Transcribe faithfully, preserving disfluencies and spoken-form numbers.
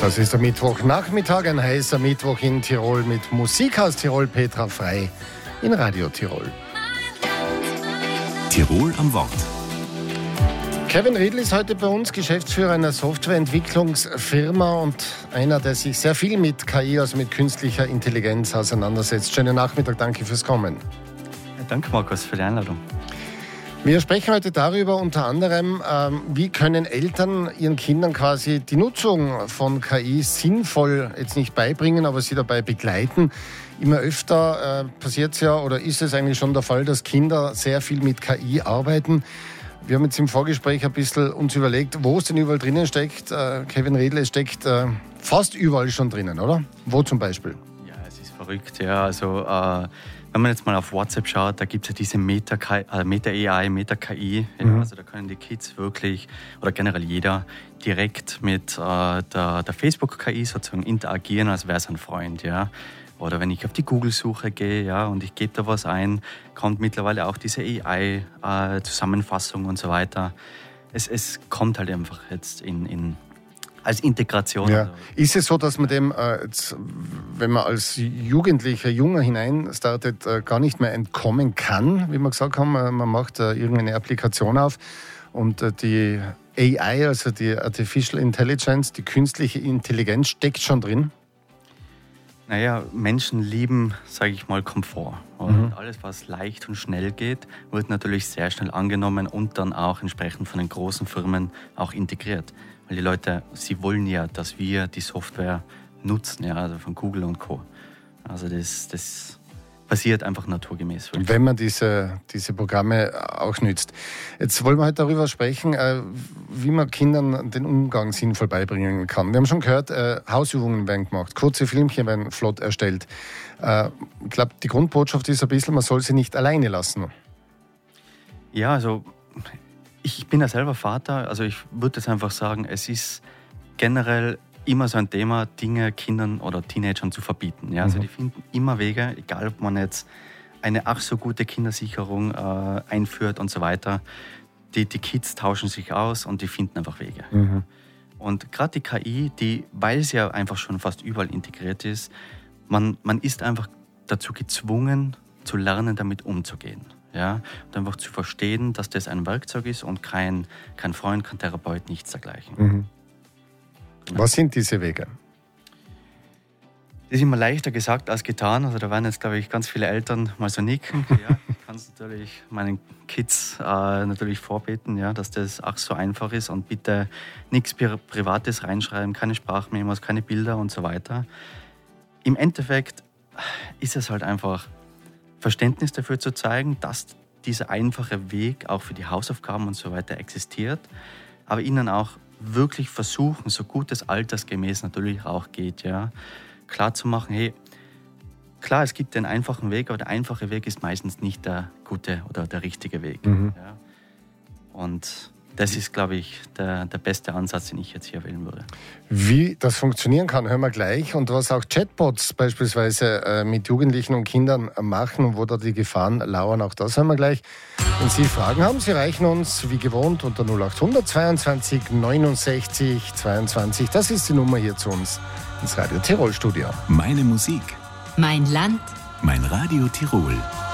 Das ist der Mittwochnachmittag, ein heißer Mittwoch in Tirol mit Musik aus Tirol, Petra Frei in Radio Tirol. Tirol am Wort. Kevin Riedl ist heute bei uns, Geschäftsführer einer Softwareentwicklungsfirma und einer, der sich sehr viel mit K I, also mit künstlicher Intelligenz, auseinandersetzt. Schönen Nachmittag, danke fürs Kommen. Ja, danke Markus für die Einladung. Wir sprechen heute darüber unter anderem, ähm, wie können Eltern ihren Kindern quasi die Nutzung von K I sinnvoll jetzt nicht beibringen, aber sie dabei begleiten. Immer öfter äh, passiert es ja oder ist es eigentlich schon der Fall, dass Kinder sehr viel mit K I arbeiten. Wir haben jetzt im Vorgespräch ein bisschen uns überlegt, wo es denn überall drinnen steckt. Äh, Kevin Riedl, es steckt äh, fast überall schon drinnen, oder? Wo zum Beispiel? Ja, es ist verrückt. Ja, also äh, wenn man jetzt mal auf WhatsApp schaut, da gibt es ja diese Meta-A I, äh, Meta Meta-K I. Ja, Mhm. Also da können die Kids wirklich, oder generell jeder, direkt mit äh, der, der Facebook-K I sozusagen interagieren, als wäre es ein Freund. Ja. Oder wenn ich auf die Google-Suche gehe, ja, und ich gebe da was ein, kommt mittlerweile auch diese A I-Zusammenfassung und so weiter. Es, es kommt halt einfach jetzt in, in, als Integration. Ja. Ist es so, dass man dem, äh, jetzt, wenn man als Jugendlicher, Junger hineinstartet, äh, gar nicht mehr entkommen kann, wie wir gesagt haben, äh, man macht äh, irgendeine Applikation auf und äh, die A I, also die Artificial Intelligence, die künstliche Intelligenz steckt schon drin? Naja, Menschen lieben, sage ich mal, Komfort. Und Mhm. alles, was leicht und schnell geht, wird natürlich sehr schnell angenommen und dann auch entsprechend von den großen Firmen auch integriert. Weil die Leute, sie wollen ja, dass wir die Software nutzen, ja, also von Google und Co. Also das, das passiert einfach naturgemäß. Wenn man diese, diese Programme auch nützt. Jetzt wollen wir heute darüber sprechen, äh, wie man Kindern den Umgang sinnvoll beibringen kann. Wir haben schon gehört, äh, Hausübungen werden gemacht, kurze Filmchen werden flott erstellt. Äh, ich glaube, die Grundbotschaft ist ein bisschen, man soll sie nicht alleine lassen. Ja, also ich bin ja selber Vater, also ich würde jetzt einfach sagen, es ist generell immer so ein Thema, Dinge Kindern oder Teenagern zu verbieten. Ja? Also Mhm. die finden immer Wege, egal ob man jetzt eine ach so gute Kindersicherung äh, einführt und so weiter. Die, die Kids tauschen sich aus und die finden einfach Wege. Mhm. Und gerade die K I, die, weil sie ja einfach schon fast überall integriert ist, man, man ist einfach dazu gezwungen, zu lernen, damit umzugehen. Ja? Und einfach zu verstehen, dass das ein Werkzeug ist und kein, kein Freund, kein Therapeut, nichts dergleichen. Mhm. Was sind diese Wege? Das ist immer leichter gesagt als getan. Also da werden jetzt, glaube ich, ganz viele Eltern mal so nicken. Ja, ich kann es natürlich meinen Kids äh, natürlich vorbeten, ja, dass das ach so einfach ist und bitte nichts Privates reinschreiben, keine Sprachmemos, keine Bilder und so weiter. Im Endeffekt ist es halt einfach Verständnis dafür zu zeigen, dass dieser einfache Weg auch für die Hausaufgaben und so weiter existiert, aber ihnen auch wirklich versuchen, so gut es altersgemäß natürlich auch geht, ja, klar zu machen, hey, klar, es gibt den einfachen Weg, aber der einfache Weg ist meistens nicht der gute oder der richtige Weg. Mhm. Ja. Und das ist, glaube ich, der, der beste Ansatz, den ich jetzt hier wählen würde. Wie das funktionieren kann, hören wir gleich. Und was auch Chatbots beispielsweise äh, mit Jugendlichen und Kindern machen und wo da die Gefahren lauern, auch das hören wir gleich. Wenn Sie Fragen haben, Sie reichen uns wie gewohnt unter null acht hundert zweiundzwanzig neunundsechzig zweiundzwanzig. Das ist die Nummer hier zu uns ins Radio Tirol Studio. Meine Musik, Mein Land, mein Radio Tirol.